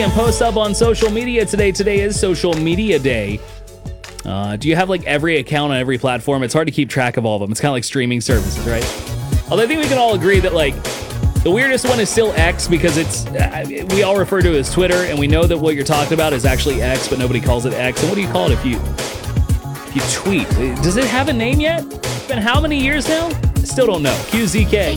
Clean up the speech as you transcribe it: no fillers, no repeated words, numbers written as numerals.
and post up on social media today. Today is Social Media Day. Do you have like every account on every platform? It's hard to keep track of all of them. It's kind of like streaming services, right? Although I think we can all agree that like the weirdest one is still X because it's we all refer to it as Twitter, and we know that what you're talking about is actually X, but nobody calls it X. And what do you call it if you tweet? Does it have a name yet? It's been how many years now? Still don't know. QZK.